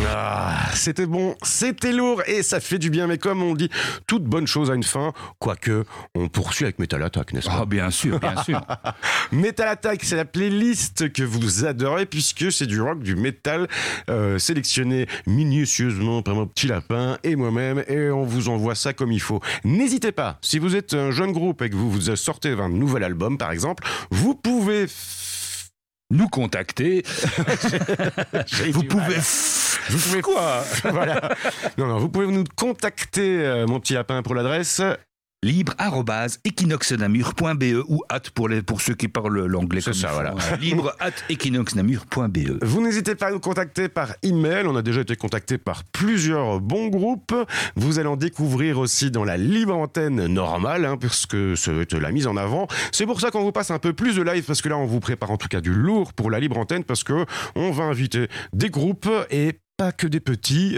C'était bon, c'était lourd et ça fait du bien. Mais comme on dit, toute bonne chose a une fin. Quoique, on poursuit avec Metal Attack, n'est-ce pas ? Ah, bien sûr, bien sûr. Metal Attack, c'est la playlist que vous adorez puisque c'est du rock, du métal sélectionné minutieusement par mon petit lapin et moi-même et on vous envoie ça comme il faut. N'hésitez pas, si vous êtes un jeune groupe et que vous sortez un nouvel album par exemple, vous pouvez nous contacter. Vous pouvez quoi ? Voilà. Non, vous pouvez nous contacter, mon petit lapin, pour l'adresse libre@equinoxnamur.be ou pour ceux qui parlent l'anglais. C'est ça, voilà. libre@equinoxnamur.be. Vous n'hésitez pas à nous contacter par email. On a déjà été contacté par plusieurs bons groupes. Vous allez en découvrir aussi dans la libre antenne normale, puisque c'est la mise en avant. C'est pour ça qu'on vous passe un peu plus de live, parce que là, on vous prépare en tout cas du lourd pour la libre antenne, parce que on va inviter des groupes et pas que des petits,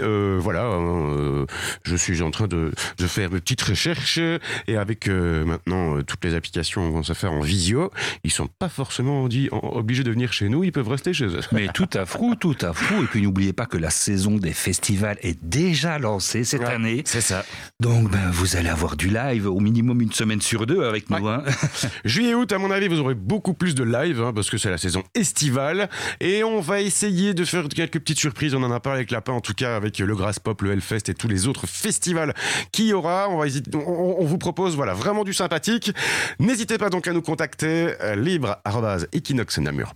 je suis en train de faire mes petites recherches et avec maintenant toutes les applications vont se faire en visio, ils sont pas forcément obligés de venir chez nous, ils peuvent rester chez eux. Mais tout à fou. Et puis n'oubliez pas que la saison des festivals est déjà lancée cette année. C'est ça. Donc vous allez avoir du live au minimum une semaine sur deux avec nous. Juillet, août, à mon avis, vous aurez beaucoup plus de live parce que c'est la saison estivale et on va essayer de faire quelques petites surprises. On en a parlé avec Lapin, en tout cas avec le Grass Pop, le Hellfest et tous les autres festivals qu'il y aura. On vous propose vraiment du sympathique. N'hésitez pas donc à nous contacter libre@equinoxnamur.be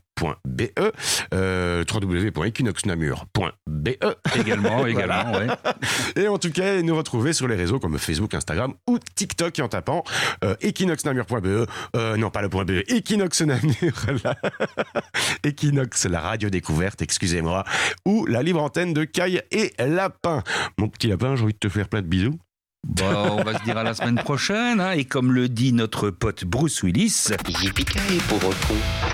www.equinoxnamur.be également ouais. Et en tout cas nous retrouver sur les réseaux comme Facebook, Instagram ou TikTok en tapant equinoxnamur.be non pas le .be, Equinoxnamur Equinox, la radio découverte, excusez-moi, ou la libre antenne de Caille et Lapin. Mon petit lapin, j'ai envie de te faire plein de bisous. On va se dire à la semaine prochaine, et comme le dit notre pote Bruce Willis, yippee-ki-yay, pauvre con.